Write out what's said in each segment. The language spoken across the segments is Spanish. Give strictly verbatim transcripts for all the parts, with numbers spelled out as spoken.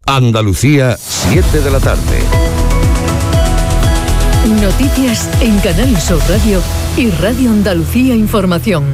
Andalucía, siete de la tarde. Noticias en Canal Sur Radio y Radio Andalucía Información.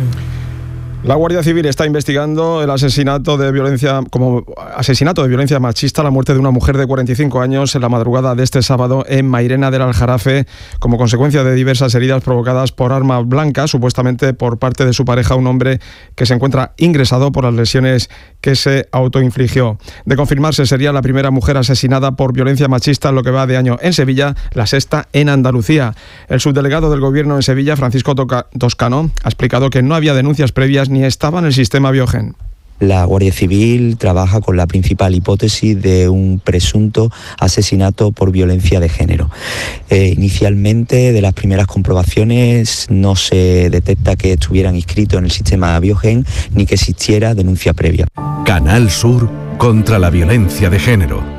La Guardia Civil está investigando el asesinato de violencia como asesinato de violencia machista, la muerte de una mujer de cuarenta y cinco años en la madrugada de este sábado en Mairena del Aljarafe, como consecuencia de diversas heridas provocadas por arma blanca, supuestamente por parte de su pareja, un hombre que se encuentra ingresado por las lesiones que se autoinfligió. De confirmarse, sería la primera mujer asesinada por violencia machista en lo que va de año en Sevilla, la sexta en Andalucía. El subdelegado del Gobierno en Sevilla, Francisco Toscano, ha explicado que no había denuncias previas ni estaba en el sistema Biogen. La Guardia Civil trabaja con la principal hipótesis de un presunto asesinato por violencia de género. Eh, inicialmente, de las primeras comprobaciones, no se detecta que estuvieran inscritos en el sistema Biogen ni que existiera denuncia previa. Canal Sur contra la violencia de género.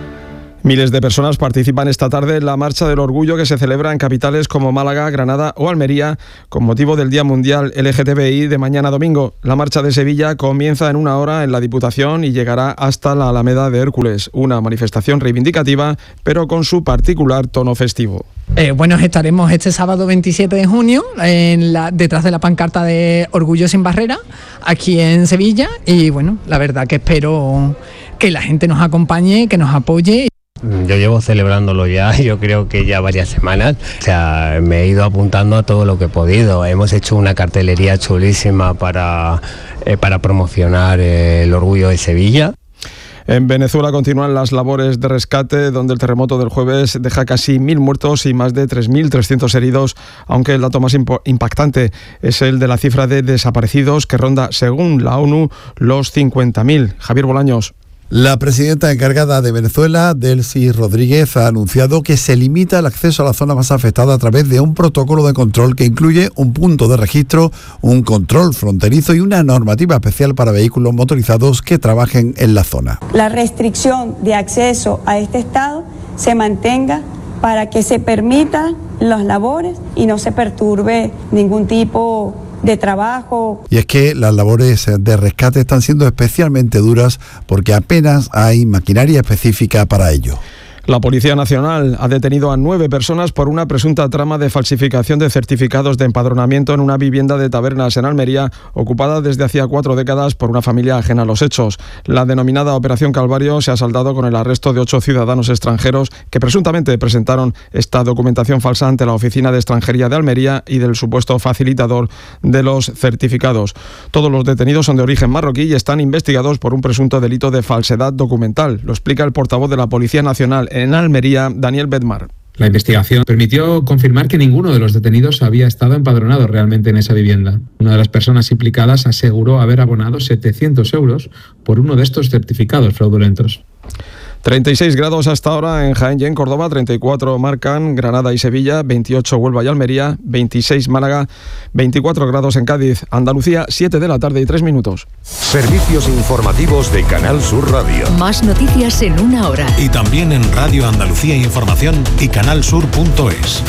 Miles de personas participan esta tarde en la Marcha del Orgullo que se celebra en capitales como Málaga, Granada o Almería con motivo del Día Mundial L G T B I de mañana domingo. La Marcha de Sevilla comienza en una hora en la Diputación y llegará hasta la Alameda de Hércules, una manifestación reivindicativa pero con su particular tono festivo. Eh, bueno, estaremos este sábado veintisiete de junio en la, detrás de la pancarta de Orgullo sin Barrera, aquí en Sevilla, y bueno, la verdad que espero que la gente nos acompañe, que nos apoye. Yo llevo celebrándolo ya, yo creo que ya varias semanas. O sea, me he ido apuntando a todo lo que he podido. Hemos hecho una cartelería chulísima para, eh, para promocionar eh, el orgullo de Sevilla. En Venezuela continúan las labores de rescate, donde el terremoto del jueves deja casi mil muertos y más de tres mil trescientos heridos, aunque el dato más impo- impactante es el de la cifra de desaparecidos, que ronda, según la ONU, los cincuenta mil. Javier Bolaños. La presidenta encargada de Venezuela, Delcy Rodríguez, ha anunciado que se limita el acceso a la zona más afectada a través de un protocolo de control que incluye un punto de registro, un control fronterizo y una normativa especial para vehículos motorizados que trabajen en la zona. La restricción de acceso a este estado se mantenga para que se permitan las labores y no se perturbe ningún tipo de trabajo. Y es que las labores de rescate están siendo especialmente duras porque apenas hay maquinaria específica para ello. La Policía Nacional ha detenido a nueve personas por una presunta trama de falsificación de certificados de empadronamiento en una vivienda de Tabernas en Almería, ocupada desde hacía cuatro décadas por una familia ajena a los hechos. La denominada Operación Calvario se ha saldado con el arresto de ocho ciudadanos extranjeros que presuntamente presentaron esta documentación falsa ante la Oficina de Extranjería de Almería y del supuesto facilitador de los certificados. Todos los detenidos son de origen marroquí y están investigados por un presunto delito de falsedad documental. Lo explica el portavoz de la Policía Nacional en Almería, Daniel Bedmar. La investigación permitió confirmar que ninguno de los detenidos había estado empadronado realmente en esa vivienda. Una de las personas implicadas aseguró haber abonado setecientos euros por uno de estos certificados fraudulentos. treinta y seis grados hasta ahora en Jaén y en Córdoba, treinta y cuatro marcan Granada y Sevilla, veintiocho Huelva y Almería, veintiséis Málaga, veinticuatro grados en Cádiz. Andalucía, siete de la tarde y tres minutos. Servicios informativos de Canal Sur Radio. Más noticias en una hora. Y también en Radio Andalucía Información y canalsur punto es.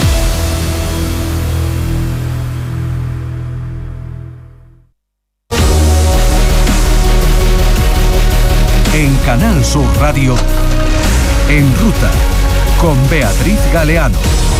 En Canal Sur Radio, En Ruta, con Beatriz Galeano.